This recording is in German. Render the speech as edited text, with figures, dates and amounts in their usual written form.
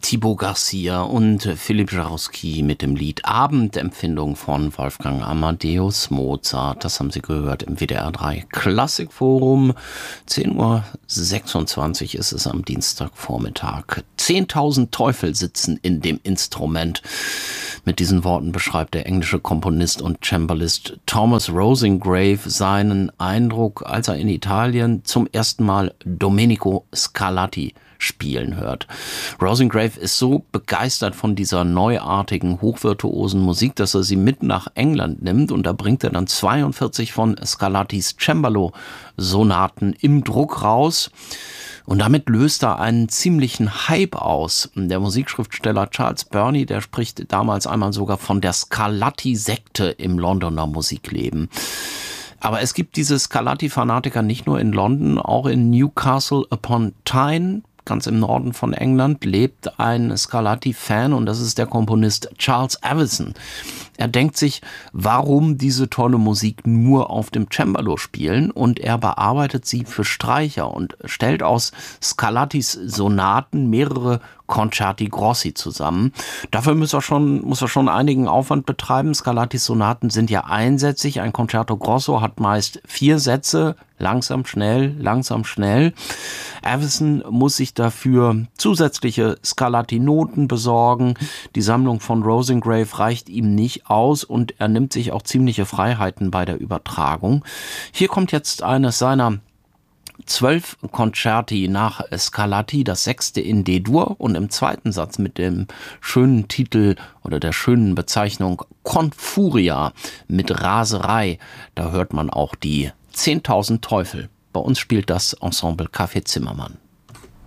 Thibaut Garcia und Philipp Jarowski mit dem Lied Abendempfindung von Wolfgang Amadeus Mozart. Das haben Sie gehört im WDR 3 Klassikforum. 10:26 Uhr ist es am Dienstagvormittag. 10.000 Teufel sitzen in dem Instrument. Mit diesen Worten beschreibt der englische Komponist und Cembalist Thomas Rosengrave seinen Eindruck, als er in Italien zum ersten Mal Domenico Scarlatti spielen hört. Rosengrave ist so begeistert von dieser neuartigen, hochvirtuosen Musik, dass er sie mit nach England nimmt, und da bringt er dann 42 von Scarlattis Cembalo-Sonaten im Druck raus. Und damit löst er einen ziemlichen Hype aus. Der Musikschriftsteller Charles Burney, der spricht damals einmal sogar von der Scarlatti-Sekte im Londoner Musikleben. Aber es gibt diese Scarlatti-Fanatiker nicht nur in London, auch in Newcastle upon Tyne, ganz im Norden von England, lebt ein Scarlatti-Fan, und das ist der Komponist Charles Avison. Er denkt sich, warum diese tolle Musik nur auf dem Cembalo spielen, und er bearbeitet sie für Streicher und stellt aus Scarlattis Sonaten mehrere Concerti Grossi zusammen. Dafür muss er schon einigen Aufwand betreiben. Scarlattis Sonaten sind ja einsätzig. Ein Concerto Grosso hat meist 4 Sätze. Langsam, schnell, langsam, schnell. Avison muss sich dafür zusätzliche Scarlatti-Noten besorgen. Die Sammlung von Rosengrave reicht ihm nicht aus, und er nimmt sich auch ziemliche Freiheiten bei der Übertragung. Hier kommt jetzt eines seiner 12 Concerti nach Scarlatti, das 6. in D-Dur, und im zweiten Satz mit dem schönen Titel oder der schönen Bezeichnung Confuria mit Raserei. Da hört man auch die 10.000 Teufel. Bei uns spielt das Ensemble Café Zimmermann.